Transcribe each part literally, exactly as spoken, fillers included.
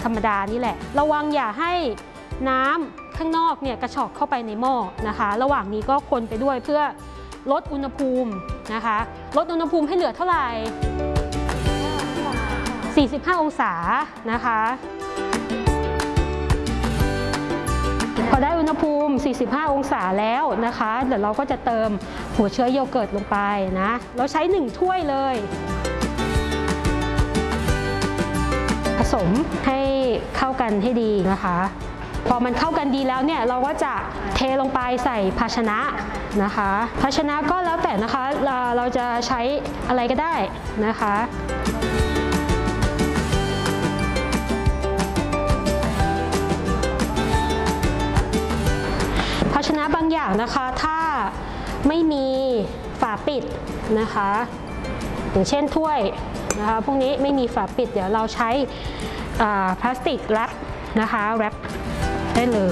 รรมดานี่แหละระวังอย่าให้น้ำข้างนอกเนี่ยกระชอกเข้าไปในหม้อนะคะระหว่างนี้ก็คนไปด้วยเพื่อลดอุณหภูมินะคะลดอุณหภูมิให้เหลือเท่าไหร่สี่สิบห้าองศานะคะพอได้อุณหภูมิสี่สิบห้าองศาแล้วนะคะเดี๋ยวเราก็จะเติมหัวเชื้อโยเกิร์ตลงไปนะเราใช้หนึ่งถ้วยเลยผสมให้เข้ากันให้ดีนะคะพอมันเข้ากันดีแล้วเนี่ยเราก็จะเทลงไปใส่ภาชนะนะคะภาชนะก็แล้วแต่นะคะเราเราจะใช้อะไรก็ได้นะคะภาชนะบางอย่างนะคะถ้าไม่มีฝาปิดนะคะอย่างเช่นถ้วยนะคะพวกนี้ไม่มีฝาปิดเดี๋ยวเราใช้พลาสติกแรปนะคะแรปได้เลย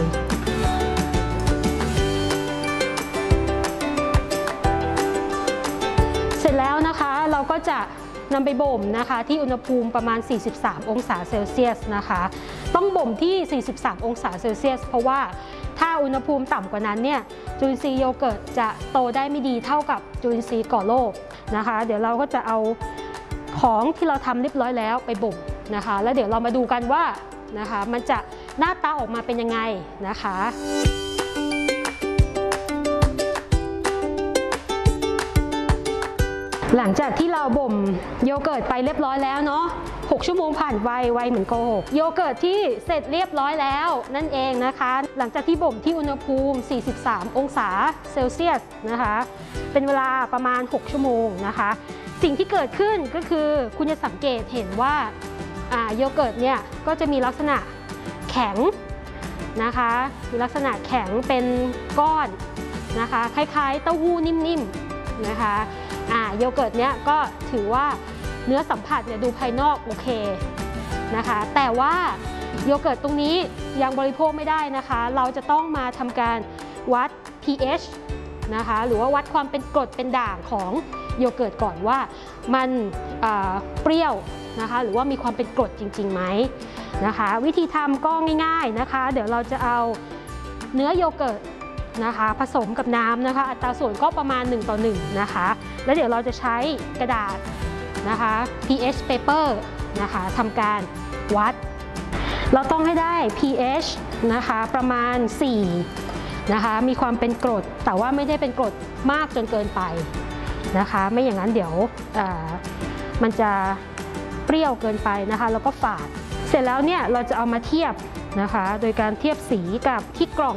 เสร็จแล้วนะคะเราก็จะนำไปบ่มนะคะที่อุณหภูมิประมาณสี่สิบสามองศาเซลเซียสนะคะต้องบ่มที่สี่สิบสามองศาเซลเซียสเพราะว่าถ้าอุณหภูมิต่ำกว่านั้นเนี่ยจุลินทรีย์โยเกิร์ตจะโตได้ไม่ดีเท่ากับจุลินทรีย์ก่อโรคนะคะเดี๋ยวเราก็จะเอาของที่เราทำเรียบร้อยแล้วไปบ่มนะคะแล้วเดี๋ยวเรามาดูกันว่านะคะมันจะหน้าตาออกมาเป็นยังไงนะคะหลังจากที่เราบ่มโยเกิร์ตไปเรียบร้อยแล้วเนาะหกชั่วโมงผ่านไปไวเหมือนโกหกโยเกิร์ตที่เสร็จเรียบร้อยแล้วนั่นเองนะคะหลังจากที่บ่มที่อุณหภูมิสี่สิบสามองศาเซลเซียสนะคะเป็นเวลาประมาณหกชั่วโมงนะคะสิ่งที่เกิดขึ้นก็คือคุณจะสังเกตเห็นว่าโยเกิร์ตเนี่ยก็จะมีลักษณะแข็งนะคะมีลักษณะแข็งเป็นก้อนนะคะคล้ายๆเต้าหู้นิ่มๆนะคะอ่าโยเกิร์ตเนี้ยก็ถือว่าเนื้อสัมผัสเนี่ยดูภายนอกโอเคนะคะแต่ว่าโยเกิร์ตตรงนี้ยังบริโภคไม่ได้นะคะเราจะต้องมาทำการวัด pH นะคะหรือว่าวัดความเป็นกรดเป็นด่างของโยเกิร์ตก่อนว่ามันเปรี้ยวนะคะหรือว่ามีความเป็นกรดจริงๆไหมนะคะวิธีทำก็ง่ายๆนะคะเดี๋ยวเราจะเอาเนื้อโยเกิร์ตนะคะผสมกับน้ำนะคะอัตราส่วนก็ประมาณหนึ่งต่อหนึ่งนะคะแล้วเดี๋ยวเราจะใช้กระดาษนะคะ pH paper นะคะทำการวัดเราต้องให้ได้ pH นะคะประมาณสี่นะคะมีความเป็นกรดแต่ว่าไม่ได้เป็นกรดมากจนเกินไปนะคะไม่อย่างนั้นเดี๋ยวมันจะเปรี้ยวเกินไปนะคะแล้วก็ฝาดเสร็จแล้วเนี่ยเราจะเอามาเทียบนะคะโดยการเทียบสีกับที่กล่อง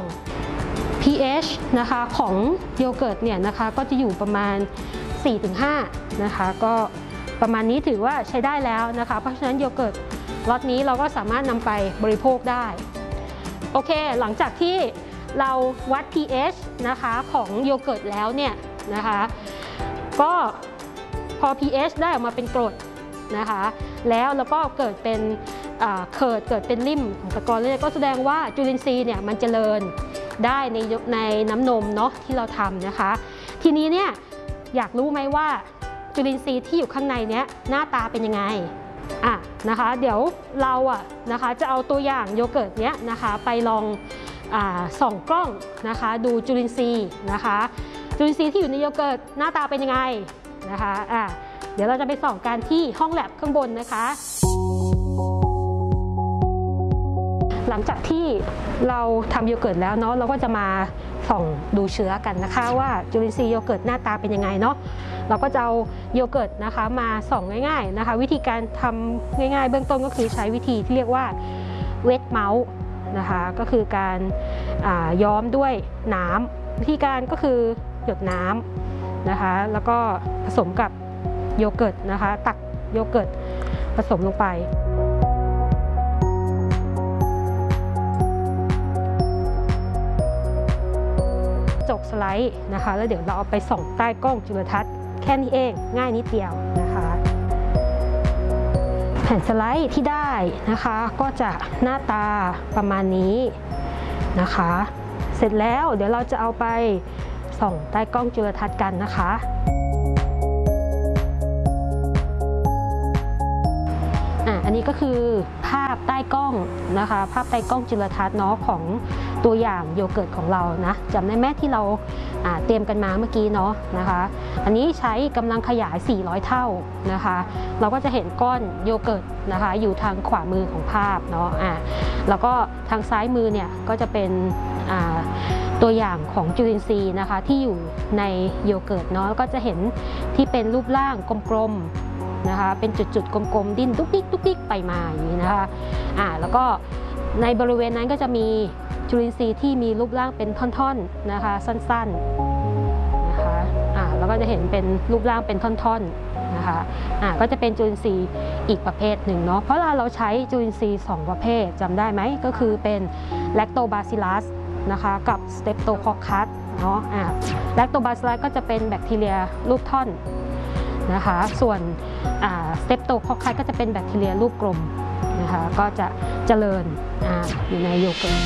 pH นะคะของโยเกิร์ตเนี่ยนะคะก็จะอยู่ประมาณ สี่ถึงห้า นะคะก็ประมาณนี้ถือว่าใช้ได้แล้วนะคะเพราะฉะนั้นโยเกิร์ตล็อตนี้เราก็สามารถนำไปบริโภคได้โอเคหลังจากที่เราวัด pH นะคะของโยเกิร์ตแล้วเนี่ยนะคะก็พอ pH ได้ออกมาเป็นกรดนะคะแล้วแล้วก็เกิดเป็นเขิดเกิดเป็นริ่มของตะกอนเลยก็แสดงว่าจุลินทรีย์เนี่ยมันเจริญได้ในในน้ำนมเนาะที่เราทำนะคะทีนี้เนี่ยอยากรู้ไหมว่าจุลินทรีย์ที่อยู่ข้างในเนี้ยหน้าตาเป็นยังไงอ่ะนะคะเดี๋ยวเราอ่ะนะคะจะเอาตัวอย่างโยเกิร์ตเนี้ยนะคะไปลองอ่าส่องกล้องนะคะดูจุลินทรีย์นะคะจุลินทรีย์ที่อยู่ในโยเกิร์ตหน้าตาเป็นยังไงนะคะอ่ะเดี๋ยวเราจะไปส่องกันที่ห้องแลบข้างบนนะคะหลังจากที่เราทำโยเกิร์ตแล้วเนาะเราก็จะมาส่องดูเชื้อกันนะคะว่าจุลินทรีย์โยเกิร์ตหน้าตาเป็นยังไงเนาะเราก็จะเอาโยเกิร์ตนะคะมาส่องง่ายๆนะคะวิธีการทำง่ายๆเบื้องต้นก็คือใช้วิธีที่เรียกว่าเวทเมาส์นะคะก็คือการย้อมด้วยน้ำวิธีการก็คือหยดน้ำนะคะแล้วก็ผสมกับโยเกิร์ตนะคะตักโยเกิร์ตผสมลงไปจกสไลด์นะคะแล้วเดี๋ยวเราเอาไปส่องใต้กล้องจุลทรรศน์แค่นี้เองง่ายนิดเดียวนะคะแผ่นสไลด์ที่ได้นะคะก็จะหน้าตาประมาณนี้นะคะเสร็จแล้วเดี๋ยวเราจะเอาไปส่องใต้กล้องจุลทรรศน์กันนะคะอ่ะอันนี้นี้ก็คือภาพใต้กล้องนะคะภาพใต้กล้องจุลทรรศน์เนาะของตัวอย่างโยเกิร์ตของเรานะจำได้ไหมที่เราเตรียมกันมาเมื่อกี้เนาะนะคะอันนี้ใช้กำลังขยายสี่ร้อยเท่านะคะเราก็จะเห็นก้อนโยเกิร์ตนะคะอยู่ทางขวามือของภาพเนาะอ่าแล้วก็ทางซ้ายมือเนี่ยก็จะเป็นอ่าตัวอย่างของจุลินทรีย์นะคะที่อยู่ในโยเกิร์ตเนาะก็จะเห็นที่เป็นรูปร่างกลมๆนะคะเป็นจุดๆกลมๆดิ้นตุ๊กติ๊กตุ๊กติ๊กไปมาอย่างนี้นะคะอ่าแล้วก็ในบริเวณนั้นก็จะมีจุลินทรีย์ที่มีรูปร่างเป็นท่อนๆนะคะสั้นๆนะคะอ่าแล้วก็จะเห็นเป็นรูปร่างเป็นท่อนๆนะคะอ่าก็จะเป็นจุลินทรีย์อีกประเภทหนึ่งเนาะเพราะเราเราใช้จุลินทรีย์สองประเภทจำได้ไหมก็คือเป็นแลคโตบาซิลลัสนะคะกับสเตปโตคอคคัสเนาะอ่าแลคโตบาซิลลัสก็จะเป็นแบคทีเรียรูปท่อนนะคะส่วนสเตปโตคอคคัสก็จะเป็นแบคทีเรียรูปกลมนะคะก็จะเจริญออยู่ในโยเกิร์ต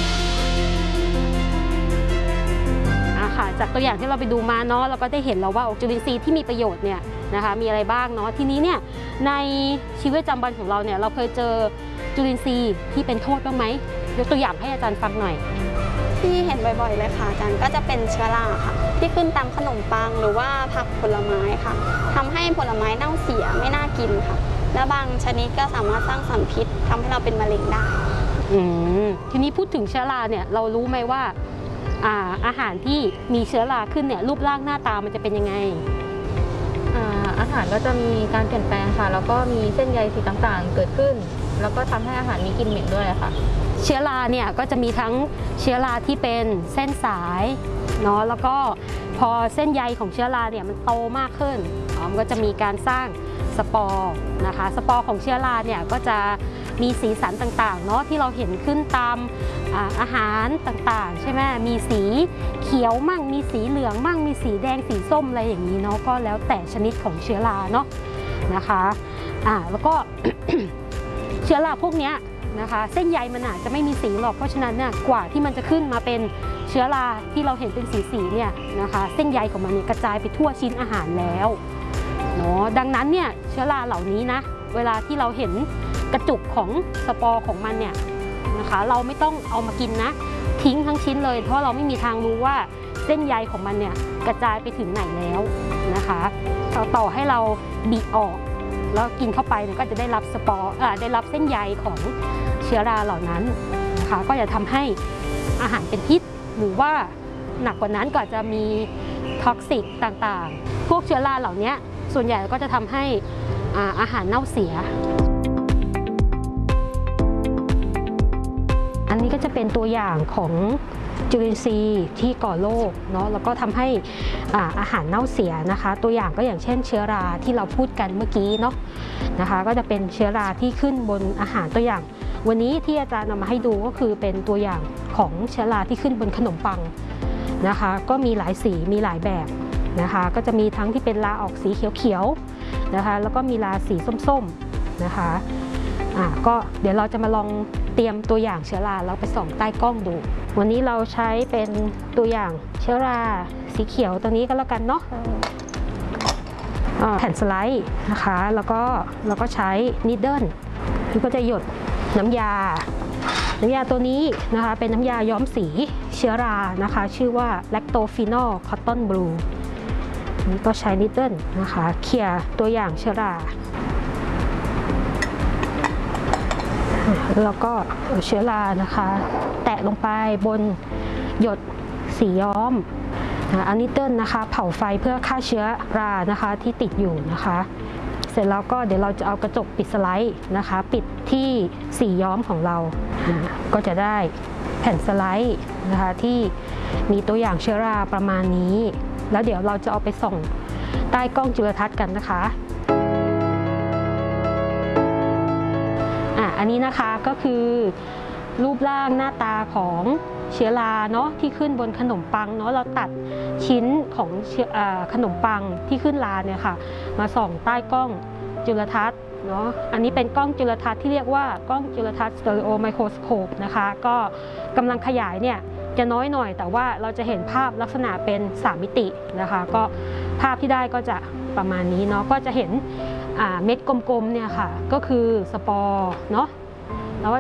ค่ะจากตัวอย่างที่เราไปดูมาเนาะเราก็ได้เห็นแล้วว่าจุลินทรีย์ที่มีประโยชน์เนี่ยนะคะมีอะไรบ้างเนาะทีนี้เนี่ยในชีวิตประจำวันของเราเนี่ยเราเคยเจอจุลินทรีย์ที่เป็นโทษบ้างไหมยกตัวอย่างให้อาจารย์ฟังหน่อยที่เห็นบ่อยๆเลยค่ะอาจารย์ก็จะเป็นเชื้อราค่ะที่ขึ้นตามขนมปังหรือว่าผักผลไม้ค่ะทำให้ผลไม้เน่าเสียไม่น่ากินค่ะและบางชนิดก็สามารถสร้างสารพิษทำให้เราเป็นมะเร็งได้อืมทีนี้พูดถึงเชื้อราเนี่ยเรารู้ไหมว่าอาอาหารที่มีเชื้อราขึ้นเนี่ยรูปร่างหน้าตามันจะเป็นยังไงอาอาหารก็จะมีการเปลี่ยนแปลงค่ะแล้วก็มีเส้นใยสีต่างๆเกิดขึ้นแล้วก็ทำให้อาหารมีกลิ่นเหม็นด้วยค่ะเชื้อราเนี่ยก็จะมีทั้งเชื้อราที่เป็นเส้นสายเนาะแล้วก็พอเส้นใยของเชื้อราเนี่ยมันโตมากขึ้นมันก็จะมีการสร้างสปอร์นะคะสปอร์ของเชื้อราเนี่ยก็จะมีสีสันต่างๆเนาะที่เราเห็นขึ้นตามอาหารต่างๆใช่ไหมมีสีเขียวมั่งมีสีเหลืองมั่งมีสีแดงสีส้มอะไรอย่างนี้เนาะก็แล้วแต่ชนิดของเชื้อราเนาะนะคะอ่าแล้วก็ เชื้อราพวกนี้นะคะเส้นใยมันอาจจะไม่มีสีหรอกเพราะฉะนั้นเนี่ยกว่าที่มันจะขึ้นมาเป็นเชื้อราที่เราเห็นเป็นสีๆเนี่ยนะคะเส้นใยของมันเนี่ยกระจายไปทั่วชิ้นอาหารแล้วเนาะดังนั้นเนี่ยเชื้อราเหล่านี้นะเวลาที่เราเห็นกระจุกของสปอร์ของมันเนี่ยนะคะเราไม่ต้องเอามากินนะทิ้งทั้งชิ้นเลยเพราะเราไม่มีทางรู้ว่าเส้นใยของมันเนี่ยกระจายไปถึงไหนแล้วนะคะต่อให้เราบีบออกแล้วกินเข้าไปเนี่ยก็จะได้รับสปอร์อ่าได้รับเส้นใยของเชื้อราเหล่านั้นนะคะก็จะทำให้อาหารเป็นพิษหรือว่าหนักกว่านั้นก็จะมีท็อกซิกต่างๆพวกเชื้อราเหล่านี้ส่วนใหญ่ก็จะทำให้อาหารเน่าเสียอันนี้ก็จะเป็นตัวอย่างของจุลินทรีย์ที่ก่อโรคเนาะแล้วก็ทำให้อาอาหารเน่าเสียนะคะตัวอย่างก็อย่างเช่นเชื้อราที่เราพูดกันเมื่อกี้เนาะนะคะก็จะเป็นเชื้อราที่ขึ้นบนอาหารตัวอย่างวันนี้ที่อาจารย์นำมาให้ดูก็คือเป็นตัวอย่างของเชื้อราที่ขึ้นบนขนมปังนะคะก็มีหลายสีมีหลายแบบนะคะก็จะมีทั้งที่เป็นราออกสีเขียวๆนะคะแล้วก็มีราสีส้มๆนะคะอ่าก็เดี๋ยวเราจะมาลองเตรียมตัวอย่างเชื้อราแล้วไปส่องใต้กล้องดูวันนี้เราใช้เป็นตัวอย่างเชื้อราสีเขียวตัวนี้ก็แล้วกันเนาะแผ่นสไลด์นะคะแล้วก็เราก็ใช้นิดเดิลคือก็จะหยดน้ำยาน้ำยาตัวนี้นะคะเป็นน้ำยาย้อมสีเชื้อรานะคะชื่อว่าแลคโตฟีนอลคอตตอนบลูนี่ก็ใช้นิดเดิลนะคะเขี่ยตัวอย่างเชื้อราแล้วก็เชื้อรานะคะแตะลงไปบนหยดสีย้อมอันนิดเดิลนะคะเผาไฟเพื่อฆ่าเชื้อรานะคะที่ติดอยู่นะคะเสร็จแล้วก็เดี๋ยวเราจะเอากระจกปิดสไลด์นะคะปิดที่สีย้อมของเราก็จะได้แผ่นสไลด์นะคะที่มีตัวอย่างเชื้อราประมาณนี้แล้วเดี๋ยวเราจะเอาไปส่องใต้กล้องจุลทรรศน์กันนะคะอ่ะอันนี้นะคะก็คือรูปร่างหน้าตาของเชื้อราเนาะที่ขึ้นบนขนมปังเนาะเราตัดชิ้นของขนมปังที่ขึ้นราเนี่ยค่ะมาส่องใต้กล้องจุลทรรศน์เนาะอันนี้เป็นกล้องจุลทรรศน์ที่เรียกว่ากล้องจุลทรรศน์สเตอริโอไมโครสโคปนะคะก็กำลังขยายเนี่ยจะน้อยหน่อยแต่ว่าเราจะเห็นภาพลักษณะเป็นสามมิตินะคะก็ภาพที่ได้ก็จะประมาณนี้เนาะก็จะเห็นอ่าเม็ดกลมๆเนี่ยค่ะก็คือสปอร์เนาะ